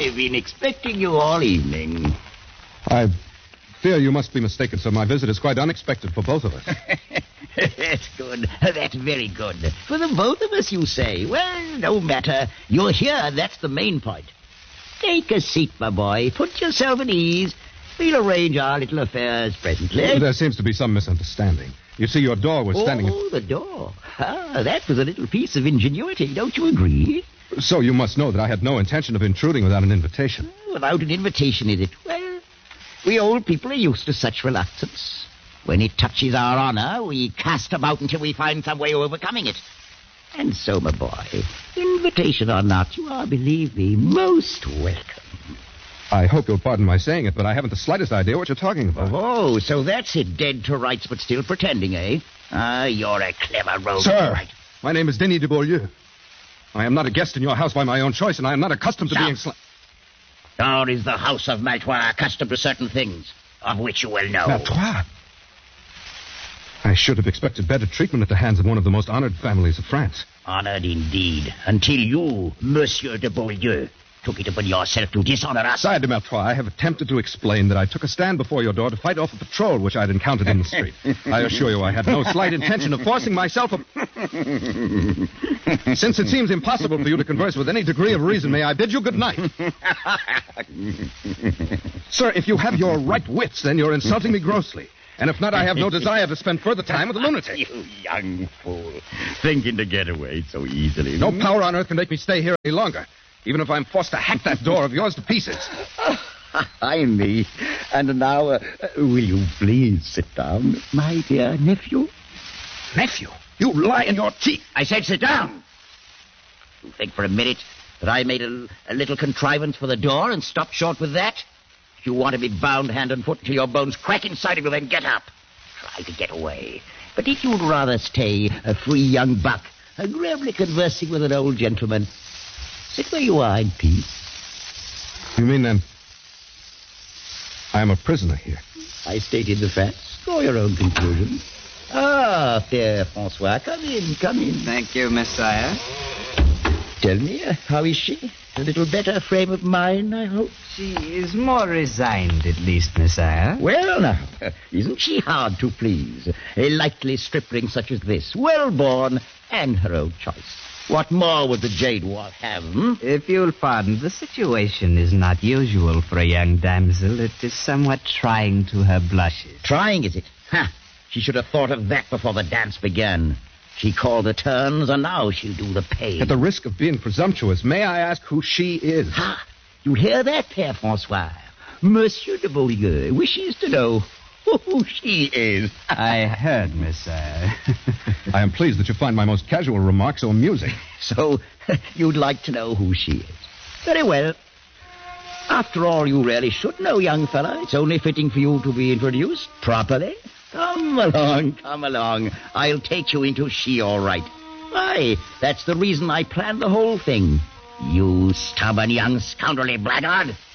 I've been expecting you all evening. I fear you must be mistaken, sir. My visit is quite unexpected for both of us. That's good. That's very good. For the both of us, you say. Well, no matter. You're here. That's the main point. Take a seat, my boy. Put yourself at ease. We'll arrange our little affairs presently. There seems to be some misunderstanding. You see, your door was standing... Oh, the door. That was a little piece of ingenuity. Don't you agree? So you must know that I had no intention of intruding without an invitation. Without an invitation, is it? Well, we old people are used to such reluctance. When it touches our honor, we cast about until we find some way of overcoming it. And so, my boy, invitation or not, you are, believe me, most welcome. I hope you'll pardon my saying it, but I haven't the slightest idea what you're talking about. Oh, so that's it. Dead to rights, but still pretending, eh? You're a clever rogue. Sir, right. My name is Denis de Beaulieu. I am not a guest in your house by my own choice, and I am not accustomed to being... Nor is the house of Maltois accustomed to certain things, of which you will know. Maltois? I should have expected better treatment at the hands of one of the most honored families of France. Honored indeed, until you, Monsieur de Beaulieu, took it upon yourself to dishonor us. Sire de Maltois, I have attempted to explain that I took a stand before your door to fight off a patrol which I'd encountered in the street. I assure you I had no slight intention of forcing myself Since it seems impossible for you to converse with any degree of reason, may I bid you good night? Sir, if you have your right wits, then you're insulting me grossly. And if not, I have no desire to spend further time with a lunatic. You young fool. Thinking to get away so easily. No power on earth can make me stay here any longer, even if I'm forced to hack that door of yours to pieces. I me. And now, will you please sit down, my dear nephew? Nephew? You lie in your teeth. I said sit down. You think for a minute that I made a little contrivance for the door and stopped short with that? If you want to be bound hand and foot until your bones crack inside of you, then get up. Try to get away. But if you'd rather stay a free young buck, agreeably conversing with an old gentleman, sit where you are in peace. You mean, then, I am a prisoner here? I stated the facts. Draw your own conclusions. Ah, Père Francois, come in. Thank you, Messiah. Tell me, how is she? A little better frame of mind, I hope? She is more resigned, at least, Messiah. Well, now, isn't she hard to please? A likely stripling such as this, well-born, and her own choice. What more would the jade wolf have, If you'll pardon, the situation is not usual for a young damsel. It is somewhat trying to her blushes. Trying, is it? Ha! She should have thought of that before the dance began. She called the turns, and now she'll do the pay. At the risk of being presumptuous, may I ask who she is? Ha! You hear that, Père Francois? Monsieur de Beaulieu wishes to know who she is. I heard, Messiah. I am pleased that you find my most casual remark so amusing. So, you'd like to know who she is. Very well. After all, you really should know, young fella. It's only fitting for you to be introduced properly. Come along. I'll take you into she, all right. Why, that's the reason I planned the whole thing. You stubborn young scoundrelly blackguard.